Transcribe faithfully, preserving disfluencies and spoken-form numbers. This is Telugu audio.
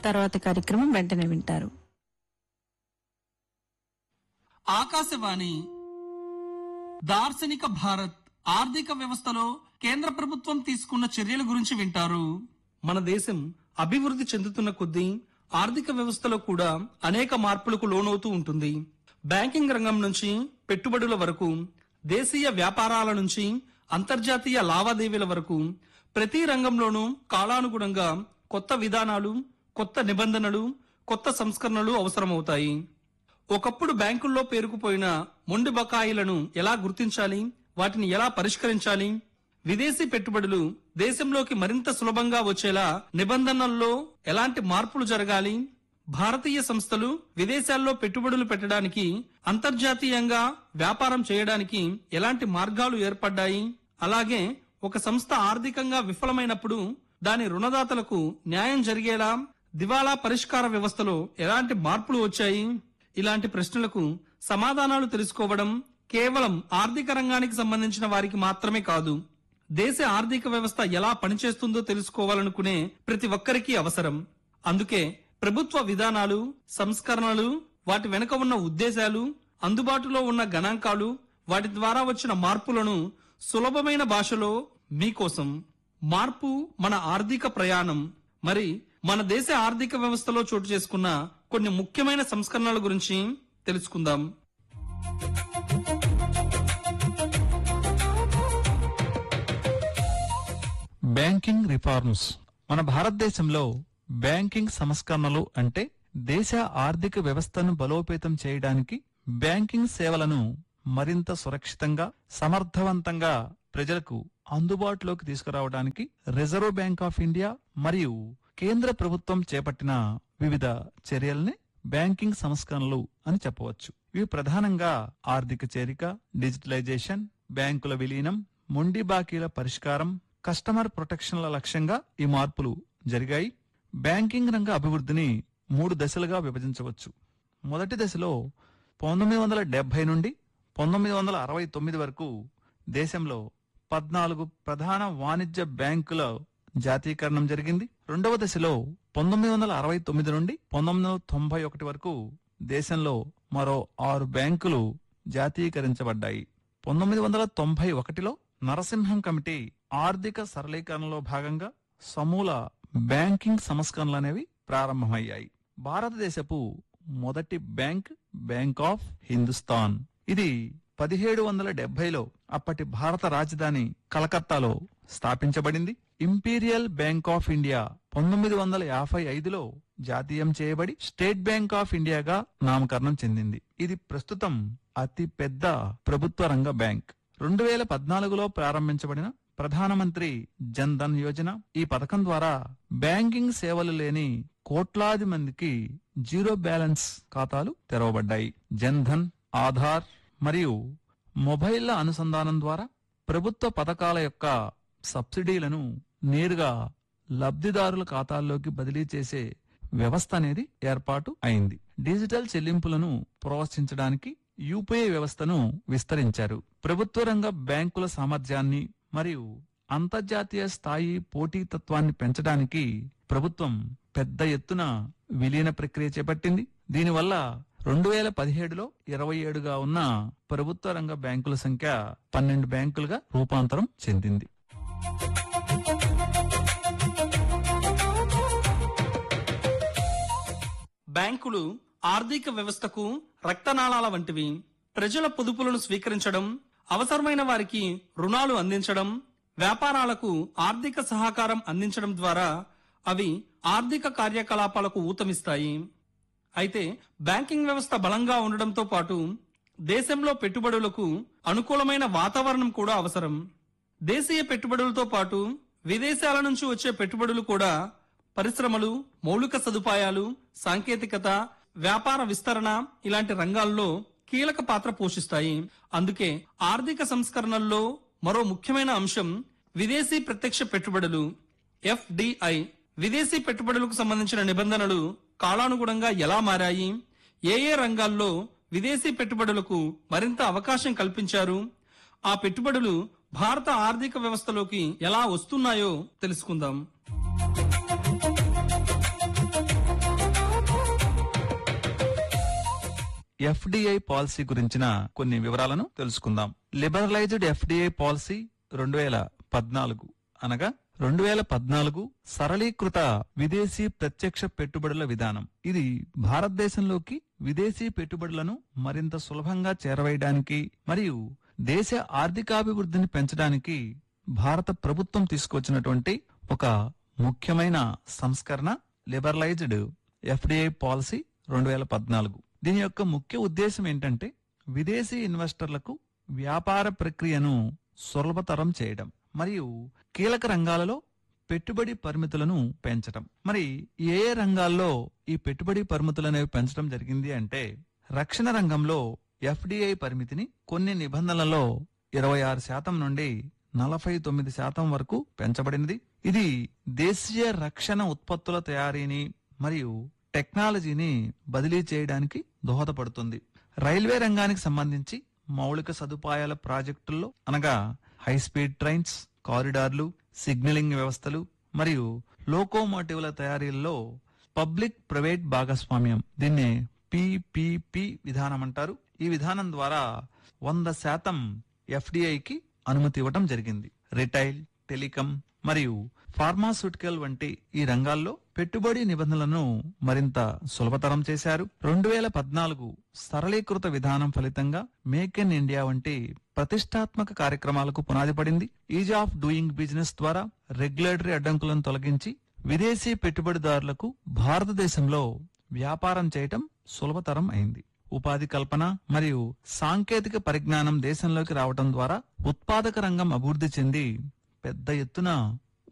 తర్వాత కార్యక్రమం వెంటనే వింటారు. ఆకాశవాణి దార్శనిక భారత్ ఆర్థిక వ్యవస్థలో కేంద్ర ప్రభుత్వం తీసుకున్న చర్యల గురించి వింటారు. మన దేశం అభివృద్ధి చెందుతున్న కొద్దీ ఆర్థిక వ్యవస్థలో కూడా అనేక మార్పులకు లోనవుతూ ఉంటుంది. బ్యాంకింగ్ రంగం నుంచి పెట్టుబడుల వరకు, దేశీయ వ్యాపారాల నుంచి అంతర్జాతీయ లావాదేవీల వరకు ప్రతి రంగంలోనూ కాలానుగుణంగా కొత్త విధానాలు, కొత్త నిబంధనలు, కొత్త సంస్కరణలు అవసరమవుతాయి. ఒకప్పుడు బ్యాంకుల్లో పేరుకుపోయిన మొండి బకాయిలను ఎలా గుర్తించాలి, వాటిని ఎలా పరిష్కరించాలి, విదేశీ పెట్టుబడులు దేశంలోకి మరింత సులభంగా వచ్చేలా నిబంధనల్లో ఎలాంటి మార్పులు జరగాలి, భారతీయ సంస్థలు విదేశాల్లో పెట్టుబడులు పెట్టడానికి, అంతర్జాతీయంగా వ్యాపారం చేయడానికి ఎలాంటి మార్గాలు ఏర్పడ్డాయి, అలాగే ఒక సంస్థ ఆర్థికంగా విఫలమైనప్పుడు దాని రుణదాతలకు న్యాయం జరిగేలా దివాలా పరిష్కార వ్యవస్థలో ఎలాంటి మార్పులు వచ్చాయి, ఇలాంటి ప్రశ్నలకు సమాధానాలు తెలుసుకోవడం కేవలం ఆర్థిక రంగానికి సంబంధించిన వారికి మాత్రమే కాదు, దేశ ఆర్థిక వ్యవస్థ ఎలా పనిచేస్తుందో తెలుసుకోవాలనుకునే ప్రతి ఒక్కరికి అవసరం. అందుకే ప్రభుత్వ విధానాలు, సంస్కరణలు, వాటి వెనుక ఉన్న ఉద్దేశాలు, అందుబాటులో ఉన్న గణాంకాలు, వాటి ద్వారా వచ్చిన మార్పులను సులభమైన భాషలో మీకోసం. మార్పు మన ఆర్థిక ప్రయాణం. మరి మన దేశ ఆర్థిక వ్యవస్థలో చోటు చేసుకున్న కొన్ని ముఖ్యమైన సంస్కరణల గురించి తెలుసుకుందాం. Banking reforms. మన భారతదేశంలో బ్యాంకింగ్ సంస్కరణలు అంటే దేశ ఆర్థిక వ్యవస్థను బలోపేతం చేయడానికి, బ్యాంకింగ్ సేవలను మరింత సురక్షితంగా, సమర్థవంతంగా ప్రజలకు అందుబాటులోకి తీసుకురావడానికి రిజర్వ్ బ్యాంక్ ఆఫ్ ఇండియా మరియు కేంద్ర ప్రభుత్వం చేపట్టిన వివిధ చర్యల్ని బ్యాంకింగ్ సంస్కరణలు అని చెప్పవచ్చు. ఇవి ప్రధానంగా ఆర్థిక చేరిక, డిజిటలైజేషన్, బ్యాంకుల విలీనం, మొండి బాకీల పరిష్కారం, కస్టమర్ ప్రొటెక్షన్ల లక్ష్యంగా ఈ మార్పులు జరిగాయి. బ్యాంకింగ్ రంగ అభివృద్ధిని మూడు దశలుగా విభజించవచ్చు. మొదటి దశలో పంతొమ్మిది వందల డెబ్బై నుండి పంతొమ్మిది వందల అరవై తొమ్మిది వరకు దేశంలో పద్నాలుగు ప్రధాన వాణిజ్య బ్యాంకుల జాతీకరణం జరిగింది. రెండవ దశలో పంతొమ్మిది వందల అరవై తొమ్మిది నుండి పంతొమ్మిది వందల తొంభై ఒకటి వరకు దేశంలో మరో ఆరు బ్యాంకులు జాతీకరించబడ్డాయి. పంతొమ్మిది వందల తొంభై ఒకటిలో నరసింహం కమిటీ ఆర్థిక సరళీకరణలో భాగంగా సమూల బ్యాంకింగ్ సంస్కరణలనేవి ప్రారంభమయ్యాయి. భారతదేశపు మొదటి బ్యాంక్ బ్యాంక్ ఆఫ్ హిందుస్థాన్. ఇది పదిహేడు వందల డెబ్బైలో అప్పటి భారత రాజధాని కలకత్తాలో స్థాపించబడింది. ఇంపీరియల్ బ్యాంక్ ఆఫ్ ఇండియా పంతొమ్మిది వందల యాభై ఐదులో జాతీయం చేయబడి స్టేట్ బ్యాంక్ ఆఫ్ ఇండియాగా నామకరణం చెందింది. ఇది ప్రస్తుతం అతి పెద్ద ప్రభుత్వ రంగ బ్యాంక్. రెండు వేల పద్నాలుగులో ప్రారంభించబడిన ప్రధానమంత్రి జన్ ధన్ యోజన, ఈ పథకం ద్వారా బ్యాంకింగ్ సేవలు లేని కోట్లాది మందికి జీరో బ్యాలెన్స్ ఖాతాలు తెరవబడ్డాయి. జన్ ధన్, ఆధార్ మరియు మొబైళ్ల అనుసంధానం ద్వారా ప్రభుత్వ పథకాల యొక్క సబ్సిడీలను నేరుగా లబ్ధిదారుల ఖాతాల్లోకి బదిలీ చేసే వ్యవస్థ అనేది ఏర్పాటు అయింది. డిజిటల్ చెల్లింపులను ప్రోత్సహించడానికి యూపీఐ వ్యవస్థను విస్తరించారు. ప్రభుత్వ రంగ బ్యాంకుల సామర్థ్యాన్ని మరియు అంతర్జాతీయ స్థాయి పోటీతత్వాన్ని పెంచడానికి ప్రభుత్వం పెద్ద ఎత్తున విలీన ప్రక్రియ చేపట్టింది. దీనివల్ల రెండు వేల పదిహేడులో ఇరవై ఏడుగా ఉన్న ప్రభుత్వ రంగ బ్యాంకుల సంఖ్య పన్నెండు బ్యాంకులుగా రూపాంతరం చెందింది. బ్యాంకులు ఆర్థిక వ్యవస్థకు రక్తనాళాల వంటివి. ప్రజల పొదుపులను స్వీకరించడం, అవసరమైన వారికి రుణాలు అందించడం, వ్యాపారాలకు ఆర్థిక సహకారం అందించడం ద్వారా అవి ఆర్థిక కార్యకలాపాలకు ఊతమిస్తాయి. అయితే బ్యాంకింగ్ వ్యవస్థ బలంగా ఉండడంతో పాటు దేశంలో పెట్టుబడులకు అనుకూలమైన వాతావరణం కూడా అవసరం. దేశీయ పెట్టుబడులతో పాటు విదేశాల నుంచి వచ్చే పెట్టుబడులు కూడా పరిశ్రమలు, మౌలిక సదుపాయాలు, సాంకేతికత, వ్యాపార విస్తరణ ఇలాంటి రంగాల్లో కీలక పాత్ర పోషిస్తాయి. అందుకే ఆర్థిక సంస్కరణల్లో మరో ముఖ్యమైన అంశం విదేశీ ప్రత్యక్ష పెట్టుబడులు, ఎఫ్డిఐ. విదేశీ పెట్టుబడులకు సంబంధించిన నిబంధనలు కాలానుగుణంగా ఎలా మారాయి, ఏ ఏ రంగాల్లో విదేశీ పెట్టుబడులకు మరింత అవకాశం కల్పించారు, ఆ పెట్టుబడులు భారత ఆర్థిక వ్యవస్థలోకి ఎలా వస్తున్నాయో తెలుసుకుందాం. ఎఫ్డిఐ పాలసీ గురించిన కొన్ని వివరాలను తెలుసుకుందాం. లిబరలైజ్డ్ ఎఫ్డిఐ పాలసీ రెండు వేల పద్నాలుగు అనగా రెండు వేల పద్నాలుగు సరళీకృత విదేశీ ప్రత్యక్ష పెట్టుబడుల విధానం. ఇది భారతదేశంలోకి విదేశీ పెట్టుబడులను మరింత సులభంగా చేరవేయడానికి మరియు దేశ ఆర్థికాభివృద్ధిని పెంచడానికి భారత ప్రభుత్వం తీసుకొచ్చినటువంటి ఒక ముఖ్యమైన సంస్కరణ లిబరలైజ్డ్ ఎఫ్డిఐ పాలసీ రెండు వేల పద్నాలుగు. దీని యొక్క ముఖ్య ఉద్దేశం ఏంటంటే విదేశీ ఇన్వెస్టర్లకు వ్యాపార ప్రక్రియను సులభతరం చేయడం మరియు కీలక రంగాలలో పెట్టుబడి పరిమితులను పెంచడం. మరి ఏ ఏ రంగాల్లో ఈ పెట్టుబడి పరిమితులు అనేవి పెంచడం జరిగింది అంటే, రక్షణ రంగంలో ఎఫ్డిఐ పరిమితిని కొన్ని నిబంధనలలో ఇరవై ఆరు శాతం నుండి నలభై తొమ్మిది శాతం వరకు పెంచబడినది. ఇది దేశీయ రక్షణ ఉత్పత్తుల తయారీని మరియు టెక్నాలజీని బదిలీ చేయడానికి దోహదపడుతుంది. రైల్వే రంగానికి సంబంధించి మౌలిక సదుపాయాల ప్రాజెక్టుల్లో అనగా హై స్పీడ్ ట్రైన్స్, కారిడార్లు, సిగ్నలింగ్ వ్యవస్థలు మరియు లోకోమోటివ్ల తయారీల్లో పబ్లిక్ ప్రైవేట్ భాగస్వామ్యం, దీన్నే పిపిపి విధానం అంటారు. ఈ విధానం ద్వారా వంద శాతం ఎఫ్డిఐకి అనుమతి ఇవ్వడం జరిగింది. రిటైల్, టెలికాం మరియు ఫార్మాస్యూటికల్ వంటి ఈ రంగాల్లో పెట్టుబడి నిబంధనలను మరింత సులభతరం చేశారు. రెండు వేల పద్నాలుగు సరళీకృత విధానం ఫలితంగా మేక్ ఇన్ ఇండియా వంటి ప్రతిష్టాత్మక కార్యక్రమాలకు పునాది పడింది. ఈజ్ ఆఫ్ డూయింగ్ బిజినెస్ ద్వారా రెగ్యులేటరీ అడ్డంకులను తొలగించి విదేశీ పెట్టుబడిదారులకు భారతదేశంలో వ్యాపారం చేయటం సులభతరం అయింది. ఉపాధి కల్పన మరియు సాంకేతిక పరిజ్ఞానం దేశంలోకి రావడం ద్వారా ఉత్పాదక రంగం అభివృద్ధి చెంది పెద్ద ఎత్తున